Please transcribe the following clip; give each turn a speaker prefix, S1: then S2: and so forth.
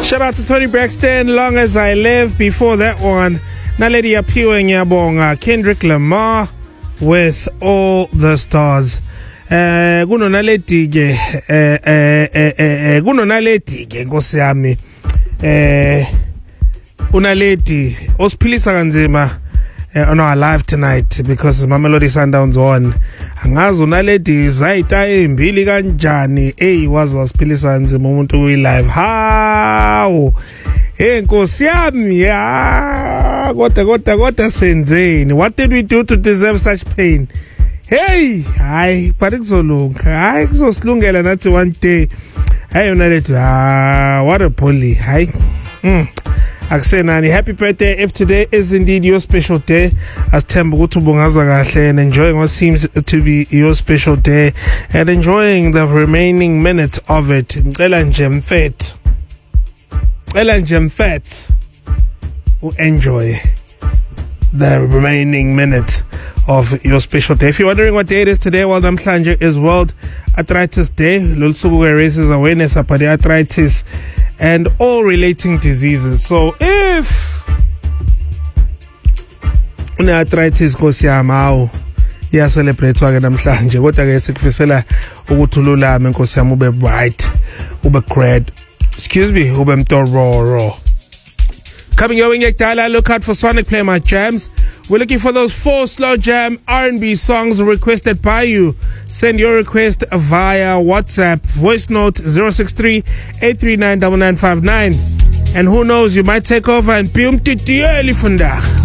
S1: Shout out to Tony Braxton, Long As I Live. Before that one, Naledi Apiwe Nyabonga, Kendrick Lamar with All the Stars. Kuno naledi ke nkosi yami unaledi osiphilisa kanzima on our live tonight because Mamelodi Sundowns won. Angazi unaledi zayita embili kanjani wazi wasiphilisa kanzima umuntu uyi live. How nkosi yami kodwa senzeni. What did we do to deserve such pain? Hey, hayi kuzolunga. Hayi kuzosilungela nathi one day. Hey unaledi what a bully. Hayi Aksenani, happy birthday if today is indeed your special day. As Themba ukuthi ubungaza kahle and enjoying what seems to be your special day and enjoying the remaining minutes of it. Ngicela nje mfethu enjoy the remaining minutes of your special day. If you're wondering what day it is today, well, namhlanje is World Arthritis Day. Lolusuku raises awareness about the arthritis and all relating diseases. So if une-arthritis nkosi yami hawu iyacelebratewa ke namhlanje, kodwa ke sikufisela ukuthi ululame nkosi yami, ube bright, ube great, ube mtororo. Coming your way, look out for Sonic Play My Jams. We're looking for those 4 slow jam R&B songs requested by you. Send your request via WhatsApp, voice note 063-839-9959. And who knows, you might take over and be umtiti early vandag.